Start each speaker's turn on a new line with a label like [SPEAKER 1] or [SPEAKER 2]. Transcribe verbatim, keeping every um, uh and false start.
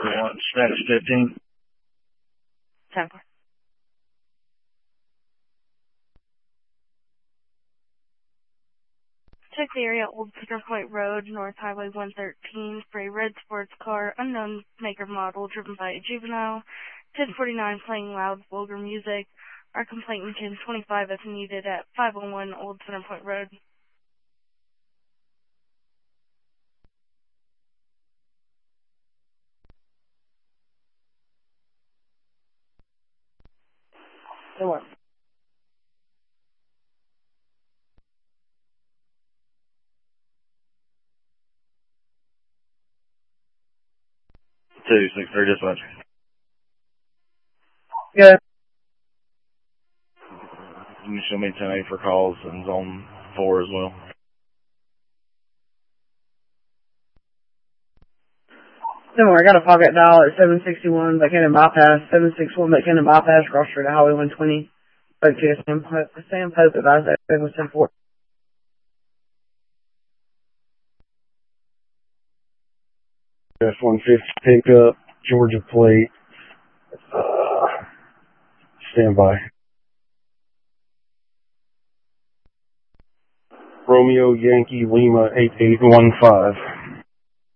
[SPEAKER 1] one, status fifteen.
[SPEAKER 2] ten four. Check the area, Old Cedar Point Road, North Highway one thirteen, for a red sports car, unknown maker model, driven by a juvenile. ten forty-nine, playing loud, vulgar music. Our complainant can twenty-five if needed at five oh one Old Center Point Road.
[SPEAKER 3] Say what?
[SPEAKER 1] two six three dispatch.
[SPEAKER 3] Yeah.
[SPEAKER 1] Can you show me ten eight for calls and zone four as well?
[SPEAKER 3] No, I got a pocket dial at seven sixty-one Buchanan Bypass, seven sixty-one Buchanan Bypass, cross street to Highway one twenty. Spoke to Sam Pope. Sam Pope advised that it was ten four.
[SPEAKER 4] F one fifty pickup, Georgia plate. Uh, stand by. Romeo Yankee Lima eight eight one five.